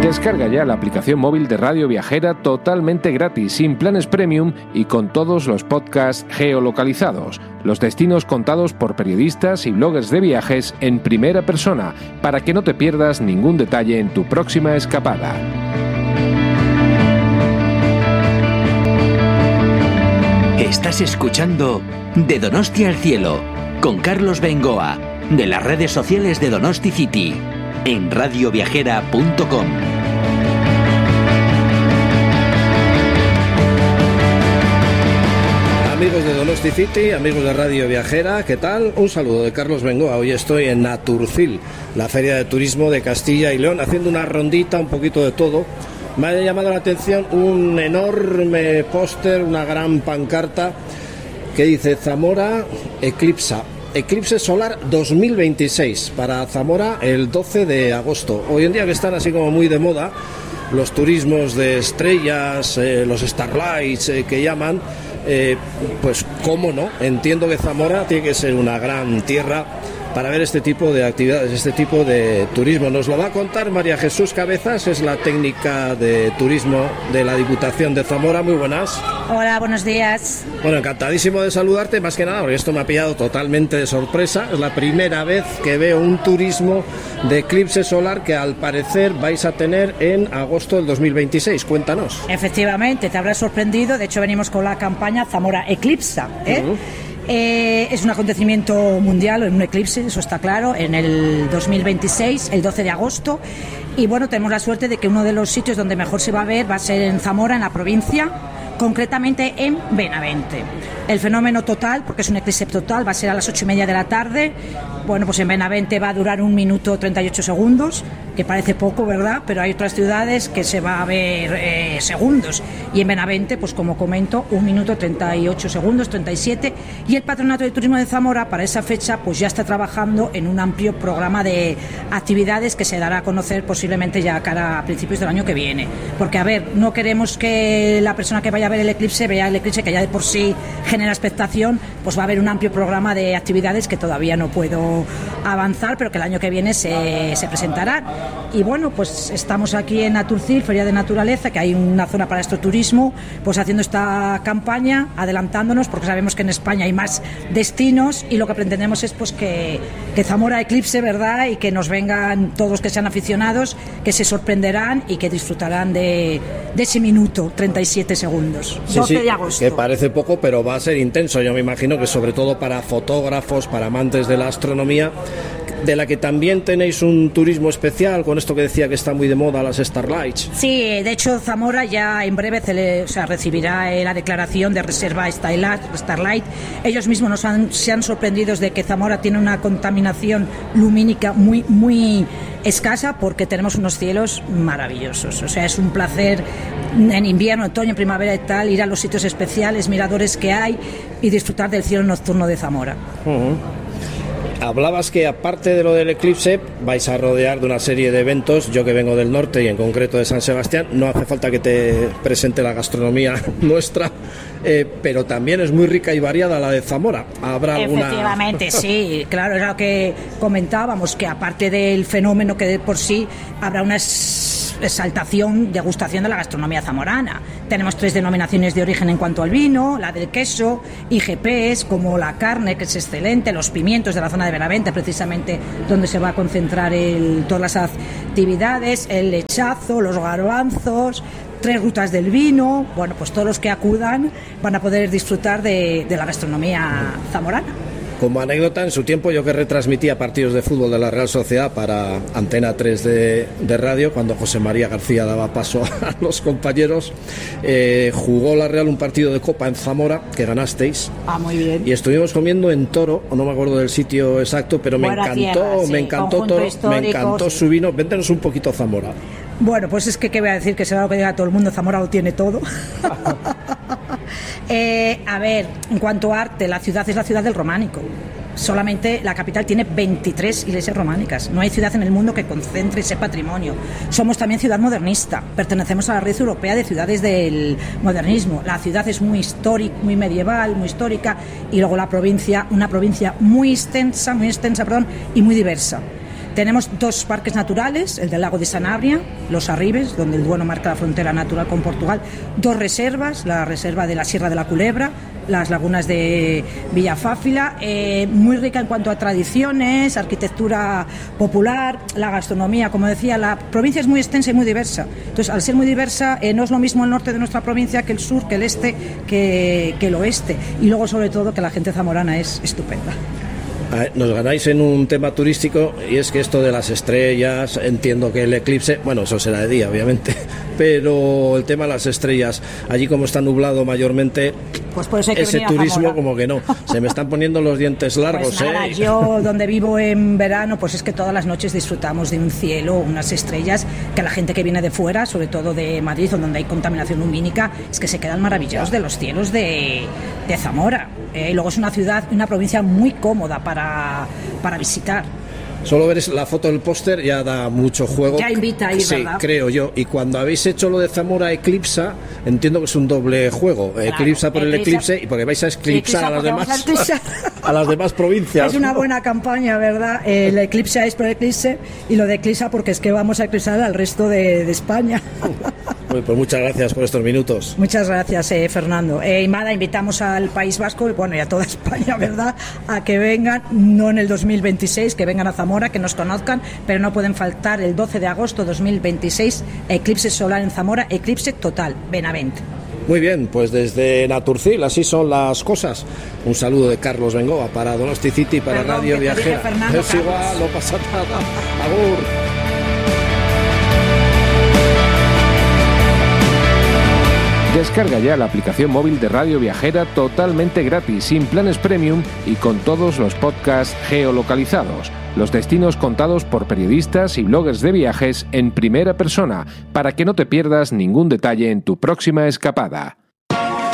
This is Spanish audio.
Descarga ya la aplicación móvil de Radio Viajera totalmente gratis, sin planes premium y con todos los podcasts geolocalizados, los destinos contados por periodistas y bloggers de viajes en primera persona, para que no te pierdas ningún detalle en tu próxima escapada. Estás escuchando De Donosti al Cielo, con Carlos Bengoa, de las redes sociales de Donosti City, en radioviajera.com. Amigos de Donosti City, amigos de Radio Viajera, ¿qué tal? Un saludo de Carlos Bengoa. Hoy estoy en Naturcil, la feria de turismo de Castilla y León, haciendo una rondita, un poquito de todo. Me ha llamado la atención un enorme póster, una gran pancarta que dice Zamora Eclipse Solar 2026 para Zamora el 12 de agosto. Hoy en día que están así como muy de moda los turismos de estrellas, los starlights que llaman, pues cómo no, entiendo que Zamora tiene que ser una gran tierra para ver este tipo de actividades, este tipo de turismo. Nos lo va a contar María Jesús Cabezas, es la técnica de turismo de la Diputación de Zamora. Muy buenas. Hola, buenos días. Bueno, encantadísimo de saludarte, más que nada, porque esto me ha pillado totalmente de sorpresa. Es la primera vez que veo un turismo de eclipse solar que al parecer vais a tener en agosto del 2026. Cuéntanos. Efectivamente, te habrás sorprendido. De hecho, venimos con la campaña Zamora Eclipsa, es un acontecimiento mundial, un eclipse, eso está claro, en el 2026, el 12 de agosto. Y bueno, tenemos la suerte de que uno de los sitios donde mejor se va a ver va a ser en Zamora, en la provincia, concretamente en Benavente. El fenómeno total, porque es un eclipse total, va a ser a las 8:30 de la tarde. Bueno, pues en Benavente va a durar 1 minuto 38 segundos, que parece poco, ¿verdad? Pero hay otras ciudades que se va a ver segundos. Y en Benavente, pues como comento, 1 minuto 38 segundos, 37. Y el Patronato de Turismo de Zamora, para esa fecha, pues ya está trabajando en un amplio programa de actividades que se dará a conocer posiblemente ya cara a principios del año que viene. Porque, a ver, no queremos que la persona que vaya a ver el eclipse vea el eclipse, que ya de por sí genera expectación. Pues va a haber un amplio programa de actividades que todavía no puedo avanzar, pero que el año que viene se presentarán. Y bueno, pues estamos aquí en Naturcil, Feria de Naturaleza, que hay una zona para astroturismo, pues haciendo esta campaña, adelantándonos, porque sabemos que en España hay más destinos y lo que pretendemos es pues que Zamora eclipse, ¿verdad? Y que nos vengan todos los que sean aficionados, que se sorprenderán y que disfrutarán de ese minuto 37 segundos. Sí, 12 de agosto. Que parece poco, pero va a ser intenso. Yo me imagino que sobre todo para fotógrafos, para amantes de la astronomía, de la que también tenéis un turismo especial, con esto que decía que está muy de moda, las Starlights. Sí, de hecho Zamora ya en breve recibirá la declaración de reserva Starlight. Ellos mismos se han sorprendido de que Zamora tiene una contaminación lumínica muy, muy escasa, porque tenemos unos cielos maravillosos. O sea, es un placer en invierno, otoño, primavera y tal, ir a los sitios especiales, miradores que hay y disfrutar del cielo nocturno de Zamora. Hablabas que aparte de lo del eclipse vais a rodear de una serie de eventos. Yo que vengo del norte y en concreto de San Sebastián, no hace falta que te presente la gastronomía nuestra, pero también es muy rica y variada la de Zamora. ¿Habrá alguna? Efectivamente, sí, claro, era lo que comentábamos, que aparte del fenómeno que de por sí habrá una exaltación, degustación de la gastronomía zamorana. Tenemos 3 denominaciones de origen en cuanto al vino, la del queso, IGPs, como la carne, que es excelente, los pimientos de la zona de Benavente, precisamente donde se va a concentrar todas las actividades, el lechazo, los garbanzos, 3 rutas del vino. Bueno, pues todos los que acudan van a poder disfrutar de la gastronomía zamorana. Como anécdota, en su tiempo yo que retransmitía partidos de fútbol de la Real Sociedad para Antena 3 de radio, cuando José María García daba paso a los compañeros, jugó la Real un partido de Copa en Zamora, que ganasteis. Ah, muy bien. Y estuvimos comiendo en Toro, no me acuerdo del sitio exacto, pero me encantó Toro, me encantó su vino. Véntenos un poquito Zamora. Bueno, pues es que, ¿qué voy a decir? Que será lo que diga todo el mundo, Zamora lo tiene todo. A ver, en cuanto a arte, la ciudad es la ciudad del románico. Solamente la capital tiene 23 iglesias románicas. No hay ciudad en el mundo que concentre ese patrimonio. Somos también ciudad modernista. Pertenecemos a la red europea de ciudades del modernismo. La ciudad es muy histórica, muy medieval, muy histórica. Y luego la provincia, una provincia muy extensa, y muy diversa. Tenemos 2 parques naturales, el del lago de Sanabria, Los Arribes, donde el Duero marca la frontera natural con Portugal, 2 reservas, la reserva de la Sierra de la Culebra, las lagunas de Villafáfila, muy rica en cuanto a tradiciones, arquitectura popular, la gastronomía, como decía, la provincia es muy extensa y muy diversa. Entonces, al ser muy diversa, no es lo mismo el norte de nuestra provincia que el sur, que el este, que el oeste. Y luego, sobre todo, que la gente zamorana es estupenda. Nos ganáis en un tema turístico, y es que esto de las estrellas, entiendo que el eclipse, bueno, eso será de día, obviamente, pero el tema de las estrellas, allí como está nublado mayormente, pues por eso hay que ese turismo como que no, se me están poniendo los dientes largos. Pues nada, yo donde vivo en verano, pues es que todas las noches disfrutamos de un cielo, unas estrellas, que la gente que viene de fuera, sobre todo de Madrid, donde hay contaminación lumínica, es que se quedan maravillados de los cielos de Zamora. Y luego es una ciudad, una provincia muy cómoda para visitar. Solo ver la foto del póster ya da mucho juego. Ya invita a ir, sí, ¿verdad? Creo yo. Y cuando habéis hecho lo de Zamora Eclipsa, entiendo que es un doble juego. Claro, Eclipsa por el eclipse y porque vais a eclipsar a las demás a las demás provincias. Es una buena campaña, ¿verdad? El eclipse es por el eclipse y lo de eclipsa porque es que vamos a eclipsar al resto de España. Pues muchas gracias por estos minutos. Muchas gracias, Fernando. Y nada, invitamos al País Vasco, bueno, y a toda España, ¿verdad?, a que vengan, no en el 2026, que vengan a Zamora, que nos conozcan, pero no pueden faltar el 12 de agosto 2026, eclipse solar en Zamora, eclipse total, Benavent. Muy bien, pues desde Naturcil, así son las cosas. Un saludo de Carlos Bengoa para Donosti City, para Radio Viajera. Es igual, no pasa nada. Agur. Descarga ya la aplicación móvil de Radio Viajera totalmente gratis, sin planes premium y con todos los podcasts geolocalizados. Los destinos contados por periodistas y bloggers de viajes en primera persona, para que no te pierdas ningún detalle en tu próxima escapada.